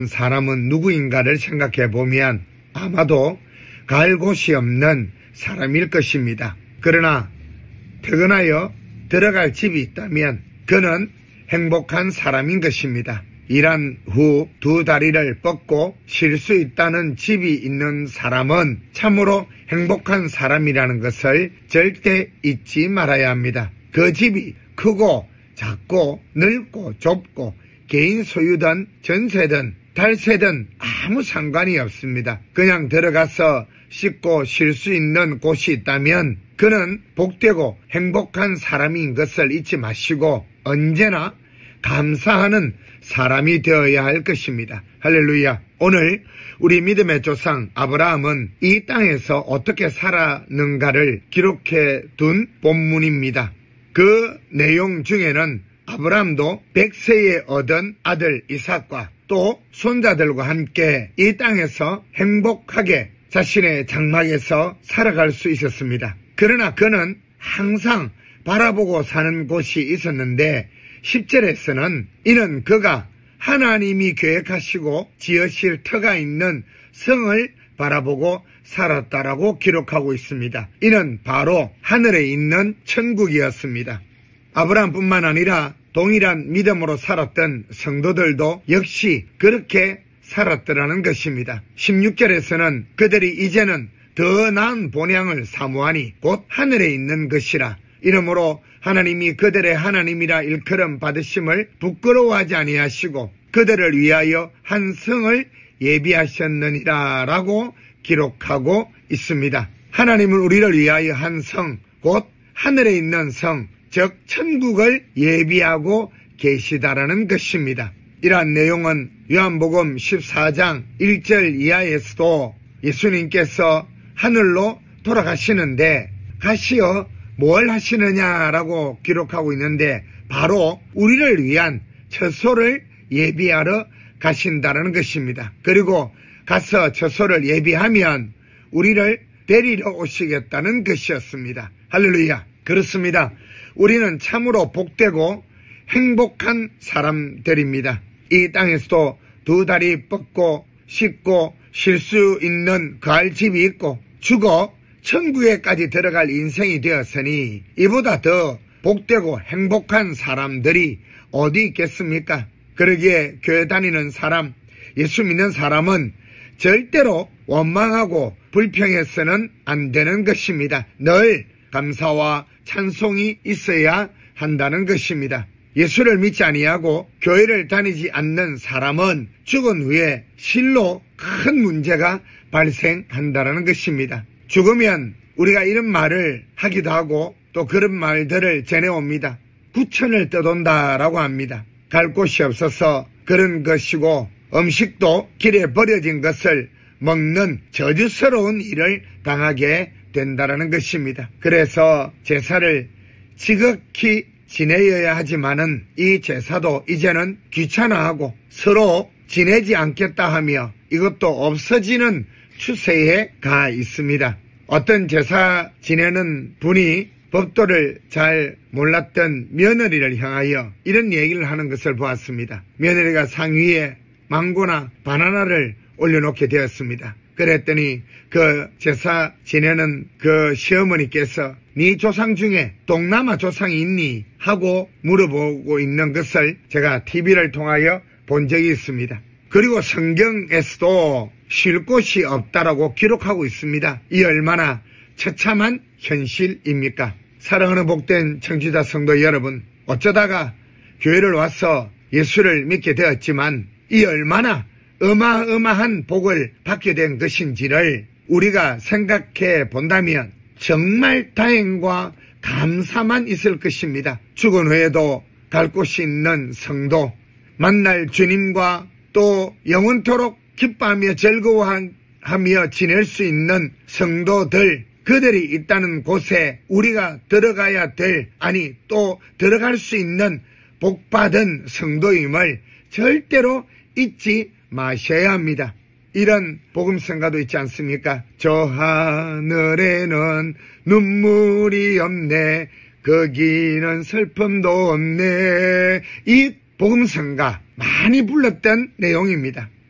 사람은 누구인가를 생각해 보면 아마도 갈 곳이 없는 사람일 것입니다. 그러나 퇴근하여 들어갈 집이 있다면 그는 행복한 사람인 것입니다. 일한 후 두 다리를 뻗고 쉴 수 있다는 집이 있는 사람은 참으로 행복한 사람이라는 것을 절대 잊지 말아야 합니다. 그 집이 크고 작고 넓고 좁고 개인 소유든 전세든 달세든 아무 상관이 없습니다. 그냥 들어가서 씻고 쉴 수 있는 곳이 있다면 그는 복되고 행복한 사람인 것을 잊지 마시고 언제나 감사하는 사람이 되어야 할 것입니다. 할렐루야. 오늘 우리 믿음의 조상 아브라함은 이 땅에서 어떻게 살았는가를 기록해 둔 본문입니다. 그 내용 중에는 아브라함도 100세에 얻은 아들 이삭과 또 손자들과 함께 이 땅에서 행복하게 자신의 장막에서 살아갈 수 있었습니다. 그러나 그는 항상 바라보고 사는 곳이 있었는데 10절에서는 이는 그가 하나님이 계획하시고 지으실 터가 있는 성을 바라보고 살았다라고 기록하고 있습니다. 이는 바로 하늘에 있는 천국이었습니다. 아브라함뿐만 아니라 동일한 믿음으로 살았던 성도들도 역시 그렇게 살았더라는 것입니다. 16절에서는 그들이 이제는 더 나은 본향을 사모하니 곧 하늘에 있는 것이라. 이러므로 하나님이 그들의 하나님이라 일컬음 받으심을 부끄러워하지 아니하시고 그들을 위하여 한 성을 예비하셨느니라 라고 기록하고 있습니다. 하나님은 우리를 위하여 한 성, 곧 하늘에 있는 성, 즉 천국을 예비하고 계시다라는 것입니다. 이러한 내용은 요한복음 14장 1절 이하에서도 예수님께서 하늘로 돌아가시는데 가시어 뭘 하시느냐라고 기록하고 있는데 바로 우리를 위한 처소를 예비하러 가신다는 것입니다. 그리고 가서 처소를 예비하면 우리를 데리러 오시겠다는 것이었습니다. 할렐루야. 그렇습니다. 우리는 참으로 복되고 행복한 사람들입니다. 이 땅에서도 두 다리 뻗고 씻고 쉴 수 있는 거할 집이 있고 죽어 천국에까지 들어갈 인생이 되었으니 이보다 더 복되고 행복한 사람들이 어디 있겠습니까? 그러기에 교회 다니는 사람, 예수 믿는 사람은 절대로 원망하고 불평해서는 안 되는 것입니다. 늘 감사와 찬송이 있어야 한다는 것입니다. 예수를 믿지 아니하고 교회를 다니지 않는 사람은 죽은 후에 실로 큰 문제가 발생한다는 것입니다. 죽으면 우리가 이런 말을 하기도 하고 또 그런 말들을 전해옵니다. 구천을 떠돈다라고 합니다. 갈 곳이 없어서 그런 것이고 음식도 길에 버려진 것을 먹는 저주스러운 일을 당하게 된다는 것입니다. 그래서 제사를 지극히 지내어야 하지만은 이 제사도 이제는 귀찮아하고 서로 지내지 않겠다 하며 이것도 없어지는 추세에 가 있습니다. 어떤 제사 지내는 분이 법도를 잘 몰랐던 며느리를 향하여 이런 얘기를 하는 것을 보았습니다. 며느리가 상위에 망고나 바나나를 올려놓게 되었습니다. 그랬더니 그 제사 지내는 그 시어머니께서 네 조상 중에 동남아 조상이 있니? 하고 물어보고 있는 것을 제가 TV를 통하여 본 적이 있습니다. 그리고 성경에서도 쉴 곳이 없다라고 기록하고 있습니다. 이 얼마나 처참한 현실입니까? 사랑하는 복된 청취자 성도 여러분, 어쩌다가 교회를 와서 예수를 믿게 되었지만 이 얼마나 어마어마한 복을 받게 된 것인지를 우리가 생각해 본다면 정말 다행과 감사만 있을 것입니다. 죽은 후에도 갈 곳이 있는 성도, 만날 주님과 또 영원토록 기뻐하며 즐거워하며 지낼 수 있는 성도들, 그들이 있다는 곳에 우리가 들어가야 될, 아니 또 들어갈 수 있는 복받은 성도임을 절대로 잊지 마셔야 합니다. 이런 복음성가도 있지 않습니까? 저 하늘에는 눈물이 없네, 거기는 슬픔도 없네. 이 복음성가 많이 불렀던 내용입니다.